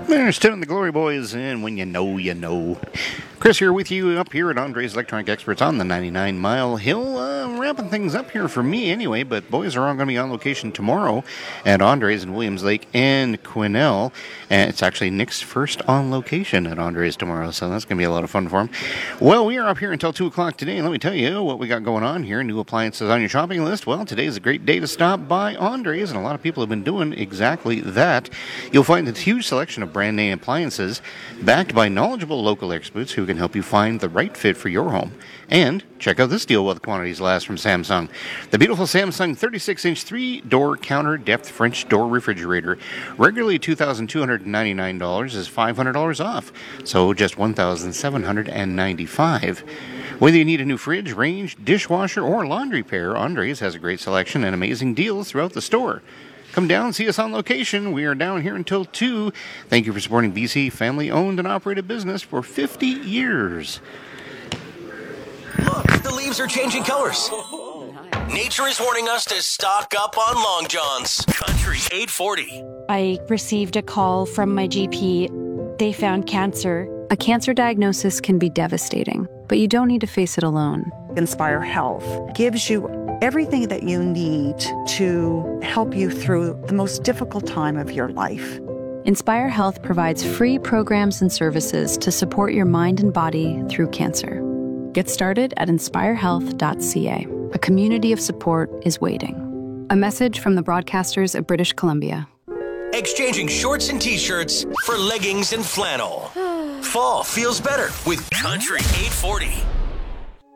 There's Tim and the Glory Boys, and when you know, you know. Chris here with you up here at Andre's Electronic Experts on the 99 Mile Hill. Wrapping things up here for me anyway, but boys are all going to be on location tomorrow at Andre's in Williams Lake and Quesnel. And it's actually Nick's first on location at Andre's tomorrow, so that's going to be a lot of fun for him. Well, we are up here until 2 o'clock today, and let me tell you what we got going on here. New appliances on your shopping list. Well, today's a great day to stop by Andre's, and a lot of people have been doing exactly that. You'll find a huge selection of brand name appliances backed by knowledgeable local experts who can help you find the right fit for your home. And check out this deal while the quantities last from Samsung. The beautiful Samsung 36-inch 3-door counter depth French door refrigerator. Regularly $2,299 is $500 off. So just $1,795. Whether you need a new fridge, range, dishwasher, or laundry pair, Andre's has a great selection and amazing deals throughout the store. Come down and see us on location. We are down here until 2. Thank you for supporting BC family-owned and operated business for 50 years. Look, the leaves are changing colors. Nature is warning us to stock up on Long Johns. Country 840. I received a call from my GP. They found cancer. A cancer diagnosis can be devastating, but you don't need to face it alone. Inspire Health gives you everything that you need to help you through the most difficult time of your life. Inspire Health provides free programs and services to support your mind and body through cancer. Get started at inspirehealth.ca. A community of support is waiting. A message from the broadcasters of British Columbia. Exchanging shorts and t-shirts for leggings and flannel. Fall feels better with Country 840.